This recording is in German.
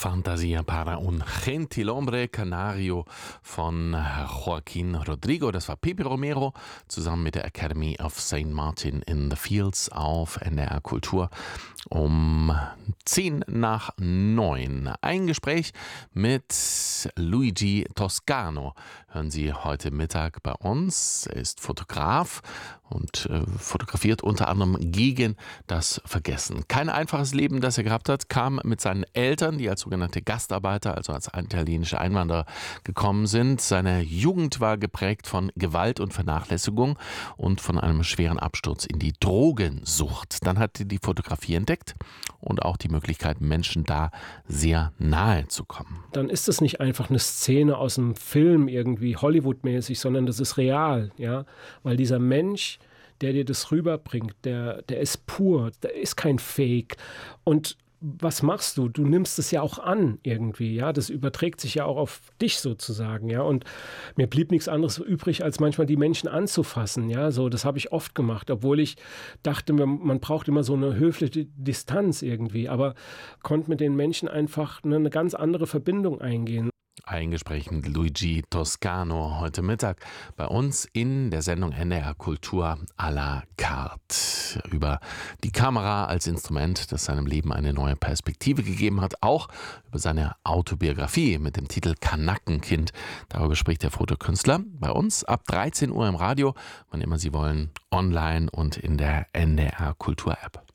Fantasia para un gentilhombre Canario von Joaquin Rodrigo. Das war Pepe Romero zusammen mit der Academy of St. Martin in the Fields auf NDR Kultur um 8:50. Ein Gespräch mit Luigi Toscano hören Sie heute Mittag bei uns. Er ist Fotograf und fotografiert unter anderem gegen das Vergessen. Kein einfaches Leben, das er gehabt hat, kam mit seinen Eltern, die als sogenannte Gastarbeiter, also als italienische Einwanderer gekommen sind. Seine Jugend war geprägt von Gewalt und Vernachlässigung und von einem schweren Absturz in die Drogensucht. Dann hat er die Fotografie entdeckt und auch die Möglichkeit, Menschen da sehr nahe zu kommen. Dann ist es nicht einfach eine Szene aus einem Film irgendwie Hollywood-mäßig, sondern das ist real, ja, weil dieser Mensch, der dir das rüberbringt, der ist pur, der ist kein Fake. Und was machst du? Du nimmst es ja auch an irgendwie, ja, das überträgt sich ja auch auf dich sozusagen, ja, und mir blieb nichts anderes übrig, als manchmal die Menschen anzufassen, ja, so, das habe ich oft gemacht, obwohl ich dachte, man braucht immer so eine höfliche Distanz irgendwie, aber konnte mit den Menschen einfach eine ganz andere Verbindung eingehen. Ein Gespräch mit Luigi Toscano heute Mittag bei uns in der Sendung NDR Kultur à la carte. Über die Kamera als Instrument, das seinem Leben eine neue Perspektive gegeben hat. Auch über seine Autobiografie mit dem Titel Kanackenkind. Darüber spricht der Fotokünstler bei uns ab 13 Uhr im Radio, wann immer Sie wollen, online und in der NDR Kultur App.